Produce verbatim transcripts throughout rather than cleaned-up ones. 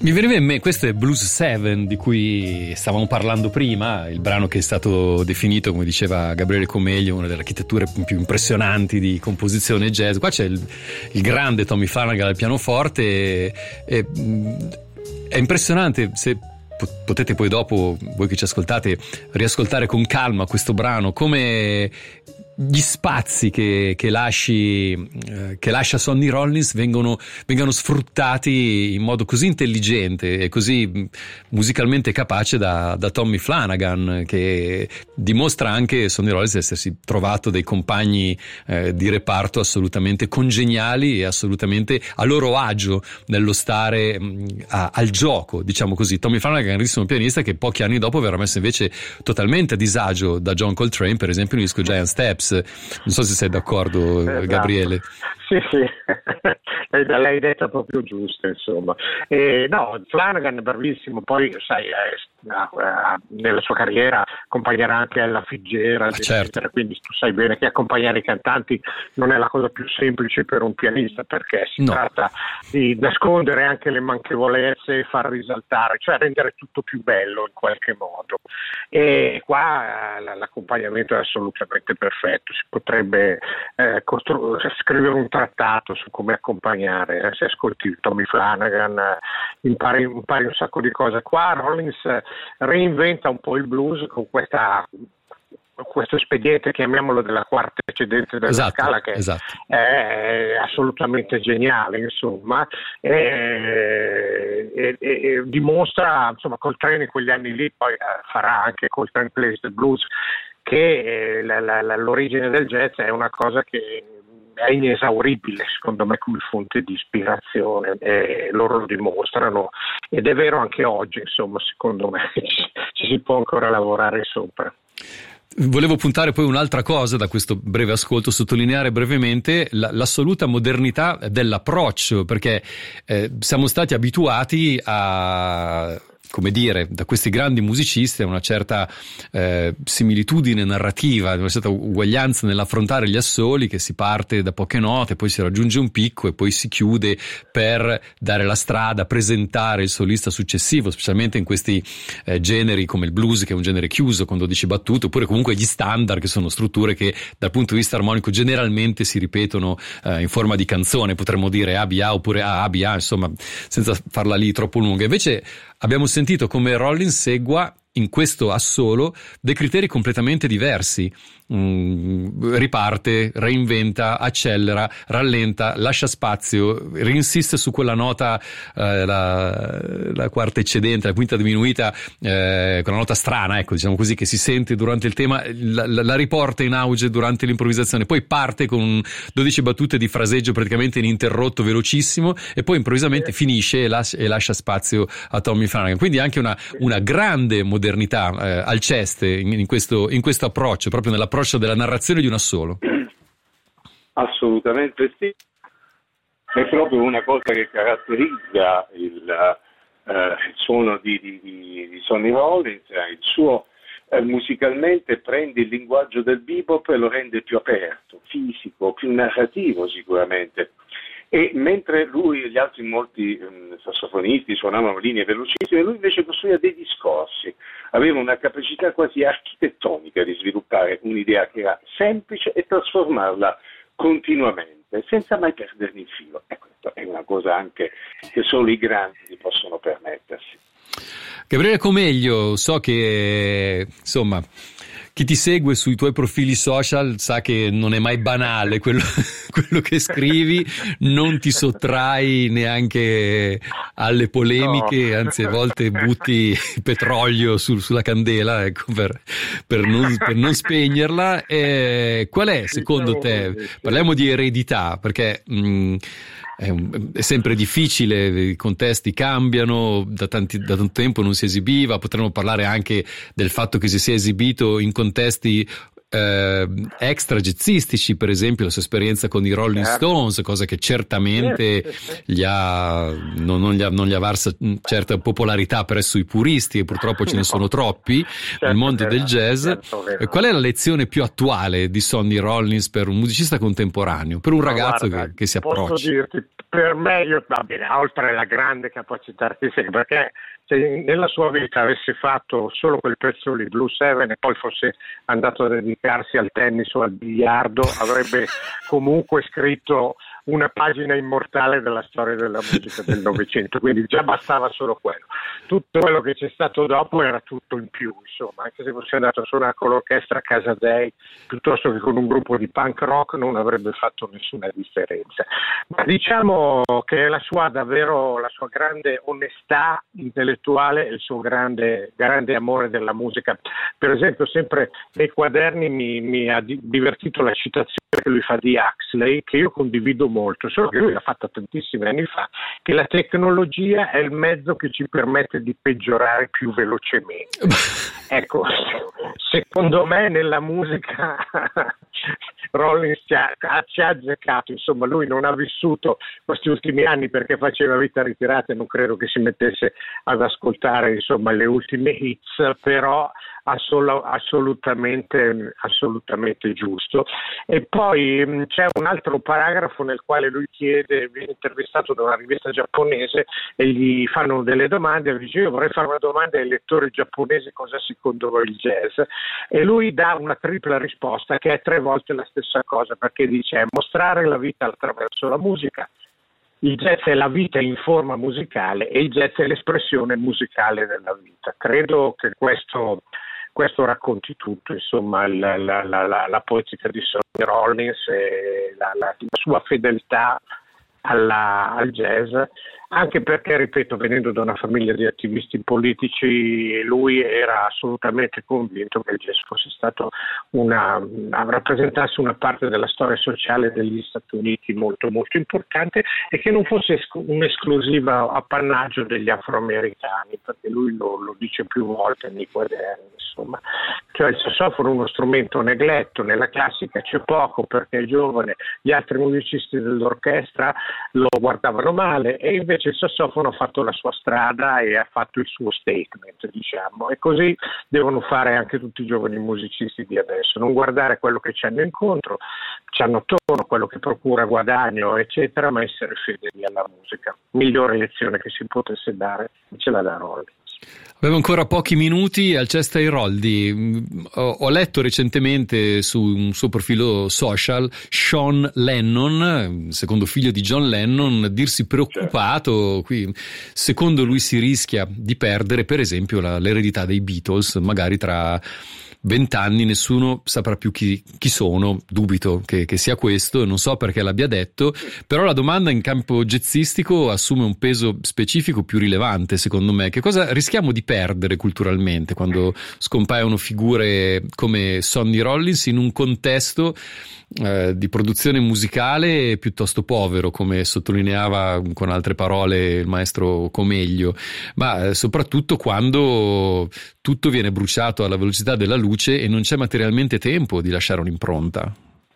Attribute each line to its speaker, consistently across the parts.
Speaker 1: Mi veniva in mente, questo è Blues Seven di cui stavamo parlando prima, il brano che è stato definito, come diceva Gabriele Comeglio, una delle architetture più impressionanti di composizione jazz. Qua c'è il, il grande Tommy Flanagan al pianoforte e, e, è impressionante. Se potete poi dopo, voi che ci ascoltate, riascoltare con calma questo brano, come gli spazi che, che lasci eh, che lascia Sonny Rollins vengono, vengano sfruttati in modo così intelligente e così musicalmente capace da, da Tommy Flanagan, che dimostra anche Sonny Rollins di essersi trovato dei compagni eh, di reparto assolutamente congeniali e assolutamente a loro agio nello stare mh, a, al gioco, diciamo così. Tommy Flanagan è un grandissimo pianista che pochi anni dopo verrà messo invece totalmente a disagio da John Coltrane, per esempio nel disco Giant Steps. Non so se sei d'accordo, esatto. Gabriele.
Speaker 2: Sì, sì, l'hai detta proprio giusto, insomma. E, no, Flanagan è bravissimo, poi sai, eh, nella sua carriera accompagnerà anche Ella Fitzgerald,
Speaker 1: ah, certo.
Speaker 2: Quindi tu sai bene che accompagnare i cantanti non è la cosa più semplice per un pianista, perché si no. tratta di nascondere anche le manchevolezze e far risaltare, cioè rendere tutto più bello in qualche modo. E qua eh, l'accompagnamento è assolutamente perfetto, si potrebbe eh, costru- scrivere un trattato su come accompagnare, eh, se ascolti Tommy Flanagan eh, impari, impari un sacco di cose. Qua Rollins eh, reinventa un po' il blues con questa questo espediente, chiamiamolo, della quarta eccedenza della
Speaker 1: esatto,
Speaker 2: scala, che
Speaker 1: esatto.
Speaker 2: è assolutamente geniale, insomma, e, e, e dimostra, insomma, Coltrane in quegli anni lì poi farà anche Coltrane Plays the Blues, che la, la, la, l'origine del jazz è una cosa che è inesauribile secondo me come fonte di ispirazione, e loro lo dimostrano, ed è vero anche oggi, insomma, secondo me ci, ci si può ancora lavorare sopra.
Speaker 1: Volevo puntare poi un'altra cosa da questo breve ascolto, sottolineare brevemente la, l'assoluta modernità dell'approccio, perché eh, siamo stati abituati a, come dire, da questi grandi musicisti a una certa eh, similitudine narrativa, una certa uguaglianza nell'affrontare gli assoli, che si parte da poche note, poi si raggiunge un picco e poi si chiude per dare la strada, presentare il solista successivo, specialmente in questi eh, generi come il blues, che è un genere chiuso con dodici battute, oppure comunque gli standard, che sono strutture che dal punto di vista armonico generalmente si ripetono eh, in forma di canzone, potremmo dire A B A oppure A A B A, insomma, senza farla lì troppo lunga. Invece abbiamo sentito come Rollins segua in questo assolo dei criteri completamente diversi. Mm, riparte, reinventa, accelera, rallenta, lascia spazio, rinsiste su quella nota, eh, la, la quarta eccedente, la quinta diminuita, eh, quella nota strana, ecco, diciamo così, che si sente durante il tema, la, la, la riporta in auge durante l'improvvisazione, poi parte con dodici battute di fraseggio praticamente ininterrotto, velocissimo, e poi improvvisamente finisce e lascia, e lascia spazio a Tommy Flanagan. Quindi anche una, una grande modernità eh, al ceste in, in questo in questo approccio, proprio nell'approccio della narrazione di un assolo.
Speaker 3: Assolutamente sì, è proprio una cosa che caratterizza il, uh, il suono di, di, di Sonny Rollins, il suo uh, musicalmente prende il linguaggio del bebop e lo rende più aperto, fisico, più narrativo sicuramente. E mentre lui e gli altri molti um, sassofonisti suonavano linee velocissime, lui invece costruiva dei discorsi, aveva una capacità quasi architettonica di sviluppare un'idea che era semplice e trasformarla continuamente, senza mai perderne il filo. E questa è una cosa anche che solo i grandi possono permettersi.
Speaker 1: Gabriele Comeglio, so che insomma chi ti segue sui tuoi profili social sa che non è mai banale quello, quello che scrivi, non ti sottrai neanche alle polemiche, no. Anzi a volte butti petrolio sul, sulla candela, ecco, per, per, non, per non spegnerla. E qual è secondo te, parliamo di eredità, perché mh, È, un, è sempre difficile, i contesti cambiano, da, tanti, da tanto tempo non si esibiva, potremmo parlare anche del fatto che si sia esibito in contesti eh, extra jazzistici, per esempio la sua esperienza con i Rolling certo. Stones, cosa che certamente gli ha, non, non, gli ha, non gli ha varsa certa popolarità presso i puristi, e purtroppo ce ne sono troppi certo, nel mondo del jazz. Certo, Qual è la lezione più attuale di Sonny Rollins per un musicista contemporaneo, per un
Speaker 2: Ma
Speaker 1: ragazzo
Speaker 2: guarda,
Speaker 1: che, che si
Speaker 2: posso
Speaker 1: approccia?
Speaker 2: Dirti, per me, io, va bene, oltre alla grande capacità artistica, perché se nella sua vita avesse fatto solo quel pezzo lì, Blue Seven, e poi fosse andato a dedicarsi al tennis o al biliardo, avrebbe comunque scritto una pagina immortale della storia della musica del Novecento, quindi già bastava solo quello. Tutto quello che c'è stato dopo era tutto in più, insomma, anche se fosse andato a suonare con l'orchestra Casa Dei piuttosto che con un gruppo di punk rock non avrebbe fatto nessuna differenza. Ma diciamo che la sua davvero, la sua grande onestà intellettuale e il suo grande, grande amore della musica. Per esempio, sempre nei quaderni mi, mi ha divertito la citazione che lui fa di Huxley, che io condivido molto, solo che lui l'ha fatta tantissimi anni fa, che la tecnologia è il mezzo che ci permette di peggiorare più velocemente. Ecco, secondo me nella musica Rollins ci ha, ci ha azzeccato, insomma lui non ha vissuto questi ultimi anni perché faceva vita ritirata e non credo che si mettesse ad ascoltare insomma le ultime hits, però assol- assolutamente, assolutamente giusto. E poi mh, c'è un altro paragrafo nel quale lui chiede, viene intervistato da una rivista giapponese e gli fanno delle domande, e dice: io vorrei fare una domanda ai lettori giapponesi, cosa secondo voi il jazz? E lui dà una tripla risposta che è tre volte la stessa cosa, perché dice: è mostrare la vita attraverso la musica, il jazz è la vita in forma musicale e il jazz è l'espressione musicale della vita. Credo che questo Questo racconti tutto, insomma, la, la, la, la, la poetica di Sonny Rollins e la, la, la sua fedeltà alla, al jazz, anche perché, ripeto, venendo da una famiglia di attivisti politici, lui era assolutamente convinto che il jazz fosse stato una, rappresentasse una parte della storia sociale degli Stati Uniti molto molto importante e che non fosse un'esclusiva appannaggio degli afroamericani, perché lui lo, lo dice più volte nei quaderni, insomma. Cioè il sassofono è uno strumento negletto, nella classica c'è poco perché è giovane, gli altri musicisti dell'orchestra lo guardavano male, e invece il sassofono ha fatto la sua strada e ha fatto il suo statement, diciamo, e così devono fare anche tutti i giovani musicisti di adesso, non guardare quello che ci hanno incontro, ci hanno attorno, quello che procura guadagno, eccetera, ma essere fedeli alla musica. Migliore lezione che si potesse dare ce la dà Rollins.
Speaker 1: Avevo ancora pochi minuti. Alcesta Iroldi, ho, ho letto recentemente su un suo profilo social Sean Lennon, secondo figlio di John Lennon, dirsi preoccupato. Qui, secondo lui si rischia di perdere per esempio la, l'eredità dei Beatles, magari tra vent'anni nessuno saprà più chi, chi sono. Dubito che, che sia questo, non so perché l'abbia detto, però la domanda in campo jazzistico assume un peso specifico più rilevante, secondo me. Che cosa rischiamo di perdere culturalmente quando scompaiono figure come Sonny Rollins in un contesto eh, di produzione musicale piuttosto povero, come sottolineava con altre parole il maestro Comeglio, ma eh, soprattutto quando tutto viene bruciato alla velocità della luce e non c'è materialmente tempo di lasciare un'impronta?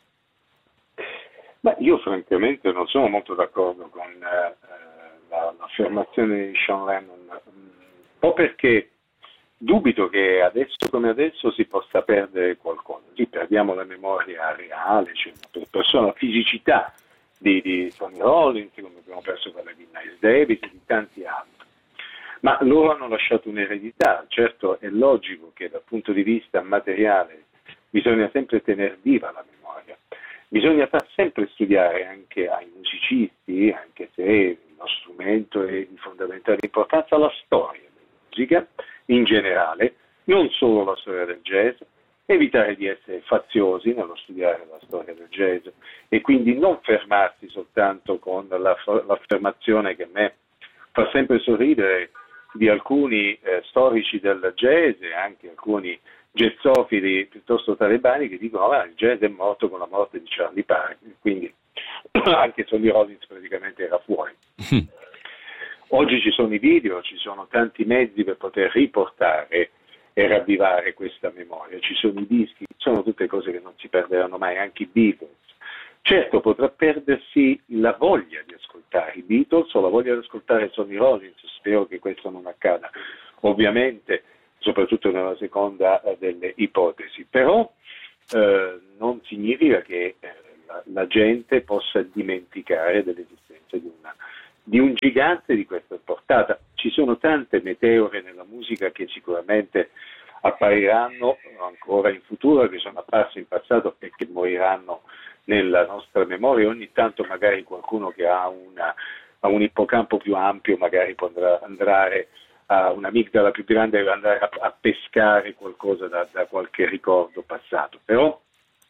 Speaker 3: Beh, io francamente non sono molto d'accordo con eh, la, l'affermazione di Sean Lennon, un po' perché dubito che adesso come adesso si possa perdere qualcosa. Sì, perdiamo la memoria reale, cioè per persona, la fisicità di, di Sonny Rollins, come abbiamo perso quella di Miles Davis e di tanti altri. Ma loro hanno lasciato un'eredità. Certo, è logico che dal punto di vista materiale bisogna sempre tenere viva la memoria, bisogna far sempre studiare anche ai musicisti, anche se lo strumento è di fondamentale importanza, la storia della musica in generale, non solo la storia del jazz, evitare di essere faziosi nello studiare la storia del jazz e quindi non fermarsi soltanto con la, l'affermazione che a me fa sempre sorridere di alcuni eh, storici del jazz e anche alcuni jazzofili piuttosto talebani che dicono che il jazz è morto con la morte di Charlie Parker, quindi anche Sonny Rollins praticamente era fuori. Oggi ci sono i video, ci sono tanti mezzi per poter riportare e ravvivare questa memoria, ci sono i dischi, sono tutte cose che non si perderanno mai, anche i Beatles. Certo, potrà perdersi la voglia di ascoltare i Beatles o la voglia di ascoltare Sonny Rollins, spero che questo non accada, ovviamente, soprattutto nella seconda eh, delle ipotesi, però eh, non significa che eh, la, la gente possa dimenticare dell'esistenza di, una, di un gigante di questa portata. Ci sono tante meteore nella musica che sicuramente appariranno ancora in futuro, che sono apparse in passato e che moriranno nella nostra memoria. Ogni tanto magari qualcuno che ha, una, ha un ippocampo più ampio magari potrà andare a un'amigdala più grande, andare a, a pescare qualcosa da, da qualche ricordo passato. Però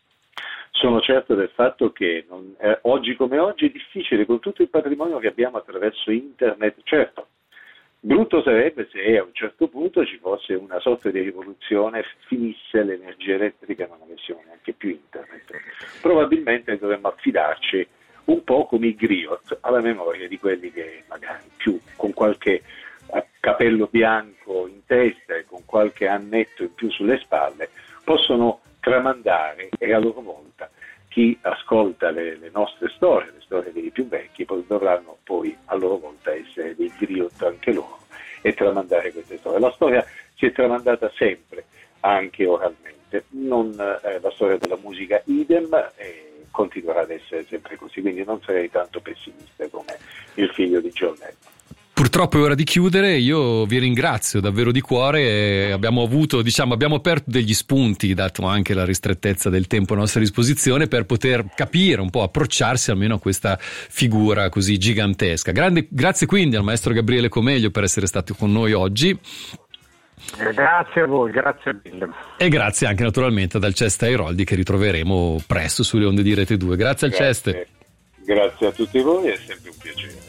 Speaker 3: sono certo del fatto che non, eh, oggi come oggi è difficile, con tutto il patrimonio che abbiamo attraverso internet. Certo, brutto sarebbe se a un certo punto ci fosse una sorta di rivoluzione, finisse l'energia elettrica e non avessimo neanche più internet. Probabilmente dovremmo affidarci un po' come i griot alla memoria di quelli che magari più con qualche capello bianco in testa e con qualche annetto in più sulle spalle possono tramandare, e a loro volta chi ascolta le, le nostre storie, le storie dei più vecchi, poi dovranno poi a loro volta essere dei griot anche loro e tramandare queste storie. La storia si è tramandata sempre, anche oralmente, non, eh, la storia della musica idem, e continuerà ad essere sempre così, quindi non sarei tanto pessimista come il figlio di John Lennon.
Speaker 1: Purtroppo è ora di chiudere, io vi ringrazio davvero di cuore, abbiamo avuto, diciamo, abbiamo aperto degli spunti, dato anche la ristrettezza del tempo a nostra disposizione, per poter capire un po', approcciarsi almeno a questa figura così gigantesca. Grande, grazie quindi al maestro Gabriele Comeglio per essere stato con noi oggi.
Speaker 2: Grazie a voi, grazie mille.
Speaker 1: E grazie anche naturalmente ad Alceste Airoldi, che ritroveremo presto sulle onde di Rete due. Grazie Alceste.
Speaker 3: Grazie a tutti voi, è sempre un piacere.